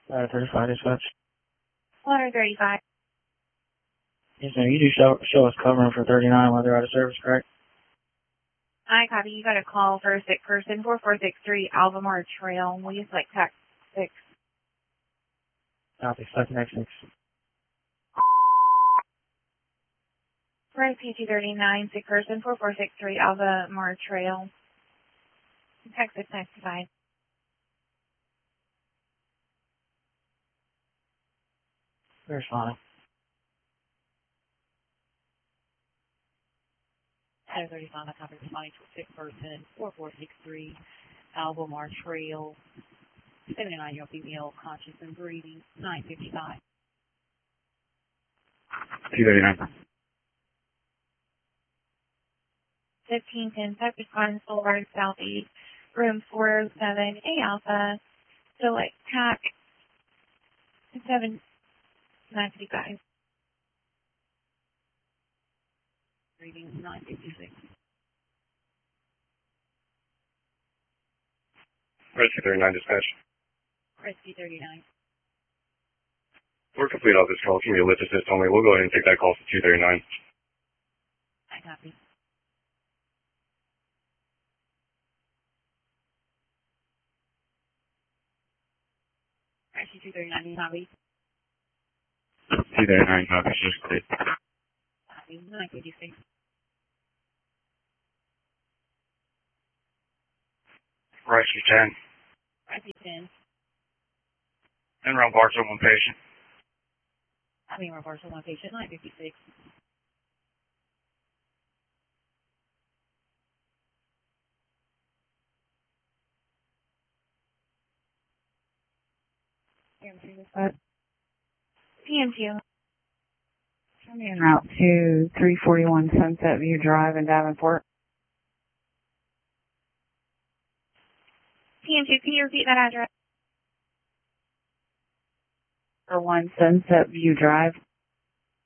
35 dispatch. 135. Yes, ma'am. You do show us covering for 39 while they're out of service, correct? I copy. You got a call for a sick person, 4463 Albemarle Trail. Will you select tax 6? Copy. Select next 6. Right, P239, sick person, 4463 Albemarle Trail. Tax 695. Very fine. Heather 35, I copy responding to a sick person, 4463 Albemarle Trail, 79-year-old female, conscious and breathing, 955. 239. 1510, Texas Gardens Boulevard, Southeast, room 407, A Alpha, select tax 7955. Breathing, 956. Rescue 39 dispatch. Rescue 39. We're complete off this call. Can you lift assist only? We'll go ahead and take that call for 239. I copy. Rescue 239, copy. 239 copies, just cleared. Copy, 956. Rescue 10. Rescue 10. And around Bartow, one patient. Copy, reversal, one patient, 956. PM2. Show me en route to 341 Sunset View Drive in Davenport. PM2, can you repeat that address? 341 Sunset View Drive.